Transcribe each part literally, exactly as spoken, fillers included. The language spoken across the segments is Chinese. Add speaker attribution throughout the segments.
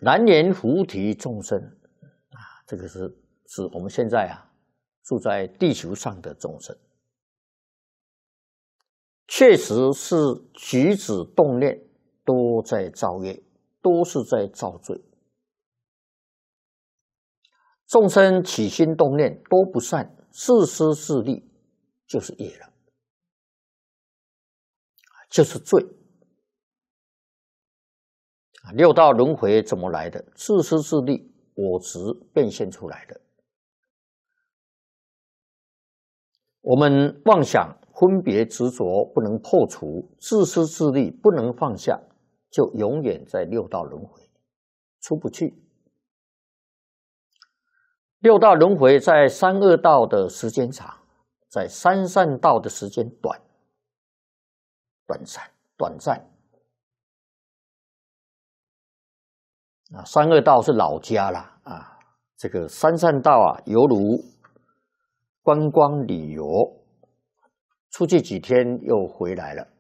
Speaker 1: 南阎浮提众生啊，这个是指我们现在啊住在地球上的众生，确实是举止动念都在造业，都是在造罪。众生起心动念都不善，自私自利，就是业了，就是罪。六道轮回怎么来的？自私自利，我执变现出来的。我们妄想、分别、执着不能破除，自私自利不能放下，就永远在六道轮回，出不去。六道轮回在三恶道的时间长，在三善道的时间短，短暂，短暂。啊，三恶道是老家啦，啊，这个三善道啊，犹如观光旅游，出去几天又回来了。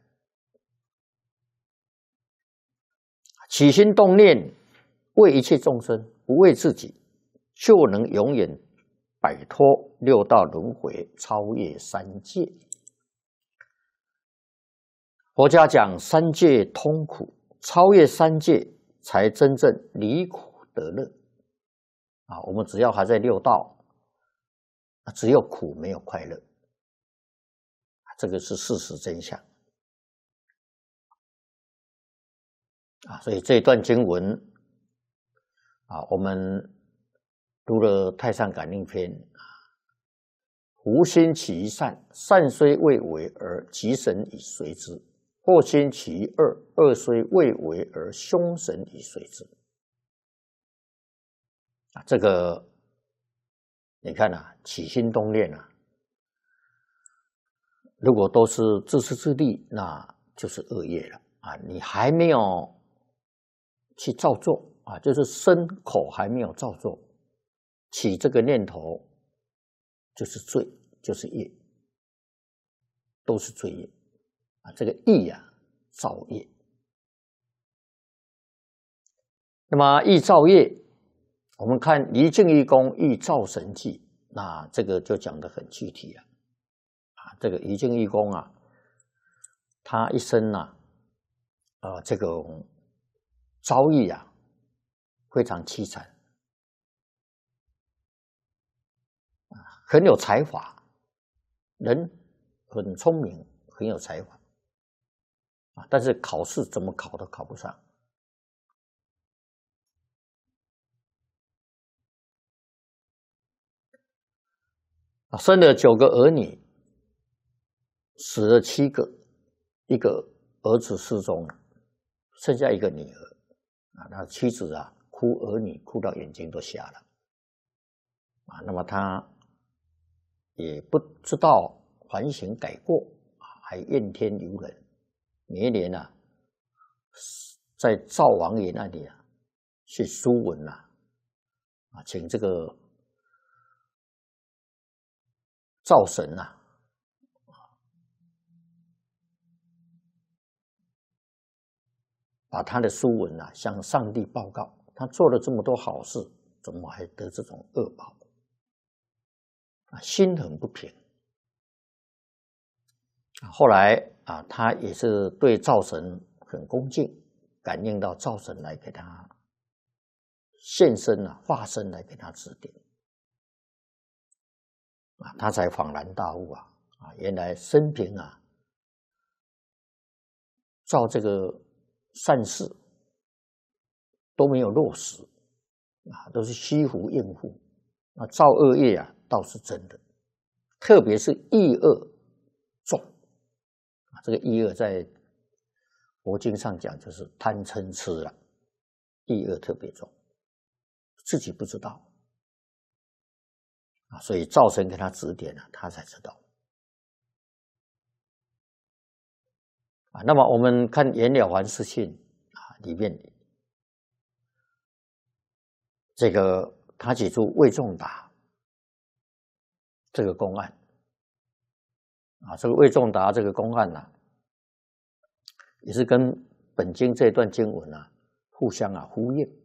Speaker 1: 起心动念为一切众生，不为自己，就能永远摆脱六道轮回，超越三界。佛家讲三界通苦，超越三界才真正离苦得乐啊！我们只要还在六道，只有苦没有快乐，这个是事实真相啊！所以这一段经文啊，我们读了《太上感应篇》啊，无心起于善，善虽未为而吉神以随之；或心起于恶，恶虽未为而凶神以随之。啊，这个你看啊，起心动念啊，如果都是自私自利，那就是恶业了啊！你还没有去造作啊，就是身口还没有造作，起这个念头就是罪，就是业，都是罪业啊！这个意啊，造业。那么意造业，我们看离境义公欲造神迹，那这个就讲得很具体了啊。这个离境义公啊，他一生啊，呃，这个遭遇啊，非常凄惨啊，很有才华，人很聪明，很有才华啊，但是考试怎么考都考不上。啊，生了九个儿女，死了七个，一个儿子失踪了，剩下一个女儿啊。那妻子啊，哭儿女哭到眼睛都瞎了啊。那么他也不知道反省改过啊，还怨天尤人。每一年啊，在赵王爷那里啊，去书文啊，啊，请这个灶神啊，把他的书文啊向上帝报告，他做了这么多好事，怎么还得这种恶报啊？心很不平。后来啊，他也是对灶神很恭敬，感应到灶神来给他现身啊，化身来给他指点啊，他才恍然大悟啊啊，原来生平啊，造这个善事都没有落实啊，都是虚浮应付啊，造恶业啊倒是真的，特别是意恶重啊，这个意恶在佛经上讲就是贪嗔痴了，意恶特别重，自己不知道啊，所以灶神给他指点了，他才知道啊。那么我们看《延了凡四训》啊，里面这个他举出魏仲达这个公案啊，这个魏仲达这个公案呢、啊，也是跟本经这段经文啊互相啊呼应